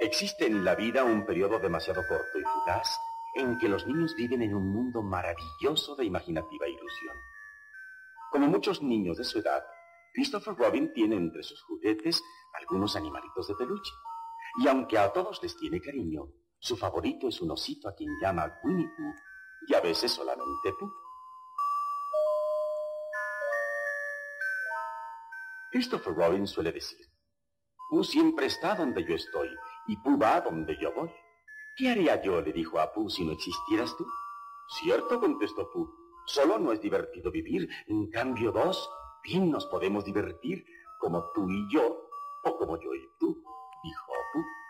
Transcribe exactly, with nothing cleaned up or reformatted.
Existe en la vida un periodo demasiado corto y fugaz en que los niños viven en un mundo maravilloso de imaginativa ilusión. Como muchos niños de su edad, Christopher Robin tiene entre sus juguetes algunos animalitos de peluche. Y aunque a todos les tiene cariño, su favorito es un osito a quien llama Winnie Pooh y a veces solamente Pooh. Christopher Robin suele decir: Pooh siempre está donde yo estoy y Pooh va donde yo voy. ¿Qué haría yo?, le dijo a Pooh, si no existieras tú. Cierto, contestó Pooh, solo no es divertido vivir. En cambio, dos, bien nos podemos divertir, como tú y yo, o como yo y tú, dijo Pooh.